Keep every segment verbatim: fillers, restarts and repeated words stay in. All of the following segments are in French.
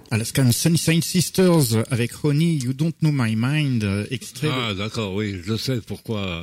Alaskan Sunnyside Sisters avec Honey, You Don't Know My Mind, extrait. Ah, de... d'accord, oui, je sais pourquoi.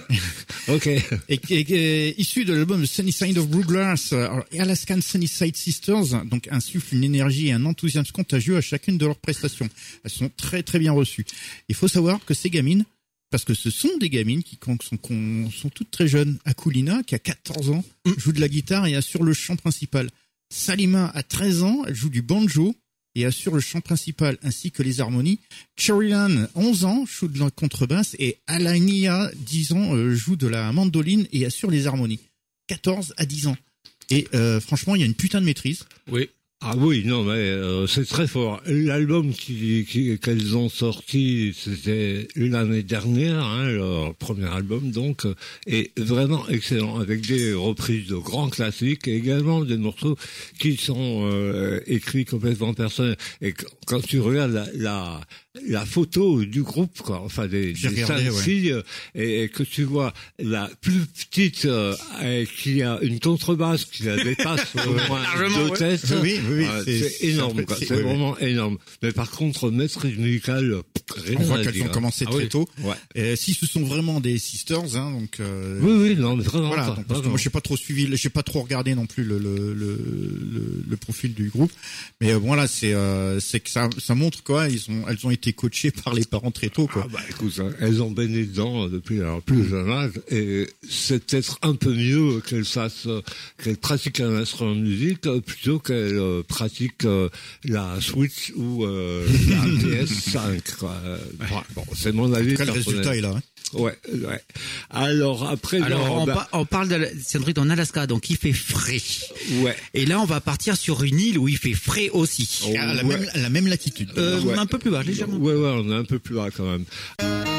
Ok. Et, et, et issu de l'album Sunnyside of Bluegrass, Alaskan Sunnyside Sisters, donc insuffle une énergie et un enthousiasme contagieux à chacune de leurs prestations. Elles sont très très bien reçues. Il faut savoir que ces gamines, parce que ce sont des gamines qui sont, sont toutes très jeunes. Akulina, qui a quatorze ans, joue de la guitare et assure le chant principal. Salima a treize ans, elle joue du banjo et assure le chant principal ainsi que les harmonies. Cherilan, onze ans, joue de la contrebasse et Alania, dix ans, euh, joue de la mandoline et assure les harmonies. quatorze à dix ans. Et euh, franchement, il y a une putain de maîtrise. Oui. Ah oui, non, mais euh, c'est très fort. L'album qui, qui, qu'elles ont sorti, c'était l'année dernière, hein, leur premier album, donc, est vraiment excellent, avec des reprises de grands classiques et également des morceaux qui sont euh, écrits complètement personnels. Et quand tu regardes la, la, la photo du groupe, quoi, enfin des, des regardé, cinq ouais. filles, et, et que tu vois la plus petite euh, qui a une contrebasse qui la dépasse au moins deux têtes. Oui, oui, oui, Ah, c'est, c'est, c'est énorme, quoi. C'est, c'est oui, vraiment oui. énorme. Mais par contre, maîtrise musicale, rien on voit à qu'elles dire. ont commencé Ah très oui. tôt. Ouais. Et si ce sont vraiment des sisters, hein, donc. Euh, oui, oui, non, mais vraiment. Voilà. Ça, Donc, parce que moi, j'ai pas trop suivi, j'ai pas trop regardé non plus le le le le, le profil du groupe. Mais euh, bon, là, c'est euh, c'est que ça ça montre quoi. Ils ont elles ont été coachées par les parents très tôt, quoi. Ah bah écoute, elles ont baigné dedans depuis leur plus jeune âge, et c'est peut-être un peu mieux qu'elles fassent, qu'elles pratiquent un instrument de musique plutôt qu'elles euh, pratiquent euh, la Switch ou euh, la P S cinq, quoi. Bon, c'est mon avis. Quel résultat est là, hein. Ouais, ouais. Alors après, alors non, on, bah... pa- on parle de Cédric en Alaska, donc il fait frais. Ouais. Et là, on va partir sur une île où il fait frais aussi. Oh, à la ouais. même à la même latitude. Euh, ouais. Un peu plus bas, légèrement. Ouais, ouais, on est un peu plus bas quand même.